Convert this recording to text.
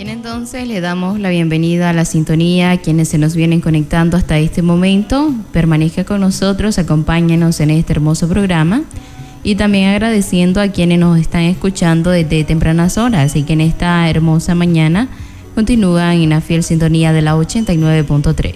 Bien, entonces le damos la bienvenida a la sintonía a quienes se nos vienen conectando hasta este momento. Permanezca con nosotros, acompáñenos en este hermoso programa y también agradeciendo a quienes nos están escuchando desde tempranas horas y que en esta hermosa mañana continúan en la fiel sintonía de la 89.3.